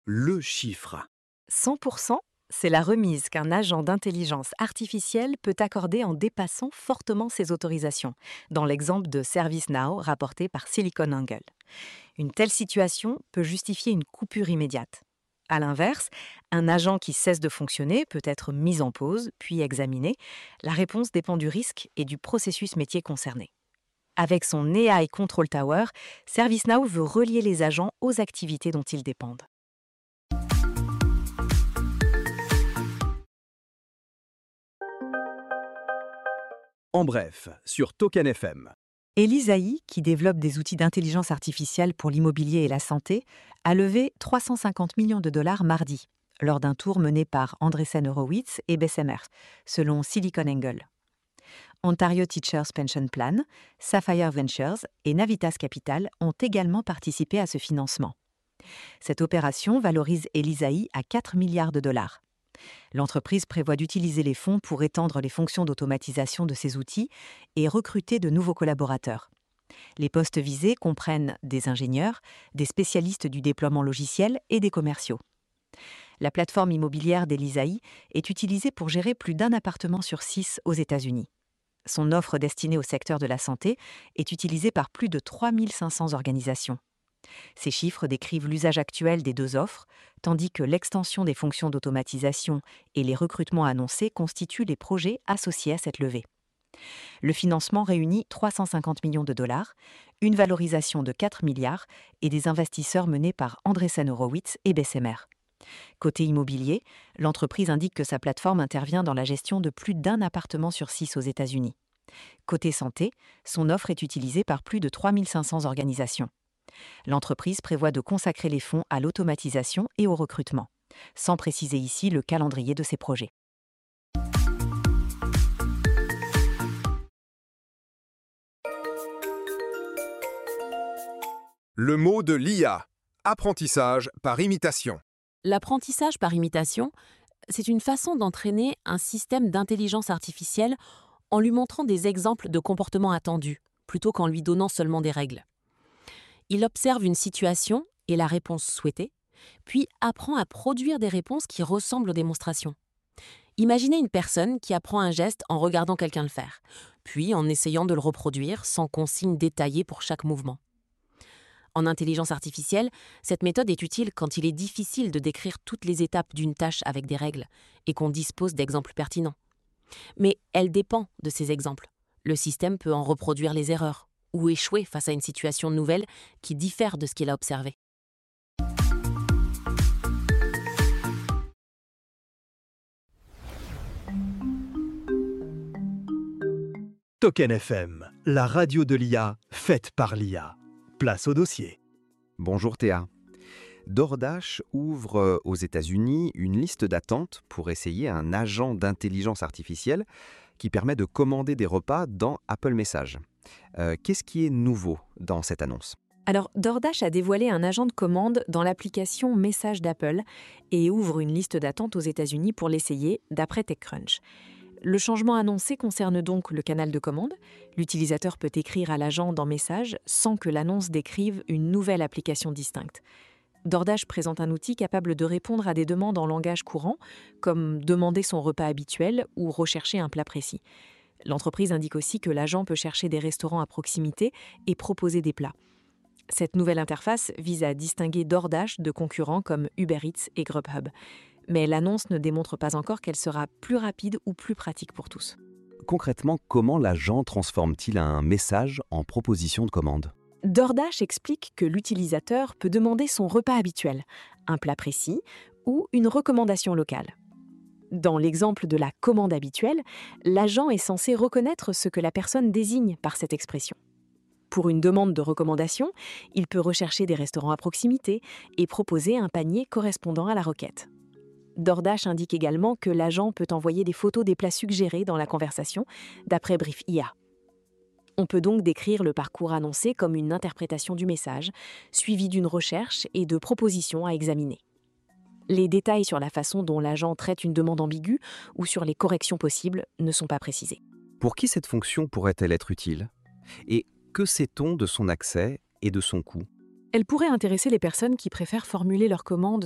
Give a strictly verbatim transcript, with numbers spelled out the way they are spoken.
le chiffre. cent pour cent, c'est la remise qu'un agent d'intelligence artificielle peut accorder en dépassant fortement ses autorisations, dans l'exemple de ServiceNow rapporté par SiliconANGLE. Une telle situation peut justifier une coupure immédiate. À l'inverse, un agent qui cesse de fonctionner peut être mis en pause, puis examiné. La réponse dépend du risque et du processus métier concerné. Avec son A I Control Tower, ServiceNow veut relier les agents aux activités dont ils dépendent. En bref, sur Token F M. Elisaï, qui développe des outils d'intelligence artificielle pour l'immobilier et la santé, a levé trois cent cinquante millions de dollars mardi, lors d'un tour mené par Andreessen Horowitz et Bessemer, selon SiliconANGLE. Ontario Teachers Pension Plan, Sapphire Ventures et Navitas Capital ont également participé à ce financement. Cette opération valorise Elisaï à quatre milliards de dollars. L'entreprise prévoit d'utiliser les fonds pour étendre les fonctions d'automatisation de ses outils et recruter de nouveaux collaborateurs. Les postes visés comprennent des ingénieurs, des spécialistes du déploiement logiciel et des commerciaux. La plateforme immobilière d'Elisaï est utilisée pour gérer plus d'un appartement sur six aux États-Unis. Son offre destinée au secteur de la santé est utilisée par plus de trois mille cinq cents organisations. Ces chiffres décrivent l'usage actuel des deux offres, tandis que l'extension des fonctions d'automatisation et les recrutements annoncés constituent les projets associés à cette levée. Le financement réunit trois cent cinquante millions de dollars, une valorisation de quatre milliards et des investisseurs menés par Andreessen Horowitz et Bessemer. Côté immobilier, l'entreprise indique que sa plateforme intervient dans la gestion de plus d'un appartement sur six aux États-Unis. Côté santé, son offre est utilisée par plus de trois mille cinq cents organisations. L'entreprise prévoit de consacrer les fonds à l'automatisation et au recrutement, sans préciser ici le calendrier de ces projets. Le mot de l'I A, apprentissage par imitation. L'apprentissage par imitation, c'est une façon d'entraîner un système d'intelligence artificielle en lui montrant des exemples de comportements attendus, plutôt qu'en lui donnant seulement des règles. Il observe une situation et la réponse souhaitée, puis apprend à produire des réponses qui ressemblent aux démonstrations. Imaginez une personne qui apprend un geste en regardant quelqu'un le faire, puis en essayant de le reproduire sans consigne détaillée pour chaque mouvement. En intelligence artificielle, cette méthode est utile quand il est difficile de décrire toutes les étapes d'une tâche avec des règles et qu'on dispose d'exemples pertinents. Mais elle dépend de ces exemples. Le système peut en reproduire les erreurs ou échouer face à une situation nouvelle qui diffère de ce qu'il a observé. Token F M, la radio de l'I A, faite par l'I A. Place au dossier. Bonjour Théa. DoorDash ouvre aux États-Unis une liste d'attente pour essayer un agent d'intelligence artificielle qui permet de commander des repas dans Apple Messages. Euh, qu'est-ce qui est nouveau dans cette annonce ? Alors, DoorDash a dévoilé un agent de commande dans l'application Messages d'Apple et ouvre une liste d'attente aux États-Unis pour l'essayer, d'après TechCrunch. Le changement annoncé concerne donc le canal de commande. L'utilisateur peut écrire à l'agent dans Messages sans que l'annonce décrive une nouvelle application distincte. DoorDash présente un outil capable de répondre à des demandes en langage courant, comme demander son repas habituel ou rechercher un plat précis. L'entreprise indique aussi que l'agent peut chercher des restaurants à proximité et proposer des plats. Cette nouvelle interface vise à distinguer DoorDash de concurrents comme Uber Eats et Grubhub. Mais l'annonce ne démontre pas encore qu'elle sera plus rapide ou plus pratique pour tous. Concrètement, comment l'agent transforme-t-il un message en proposition de commande ? DoorDash explique que l'utilisateur peut demander son repas habituel, un plat précis ou une recommandation locale. Dans l'exemple de la commande habituelle, l'agent est censé reconnaître ce que la personne désigne par cette expression. Pour une demande de recommandation, il peut rechercher des restaurants à proximité et proposer un panier correspondant à la requête. DoorDash indique également que l'agent peut envoyer des photos des plats suggérés dans la conversation, d'après Brief I A. On peut donc décrire le parcours annoncé comme une interprétation du message, suivie d'une recherche et de propositions à examiner. Les détails sur la façon dont l'agent traite une demande ambiguë ou sur les corrections possibles ne sont pas précisés. Pour qui cette fonction pourrait-elle être utile ? Et que sait-on de son accès et de son coût ? Elle pourrait intéresser les personnes qui préfèrent formuler leurs commandes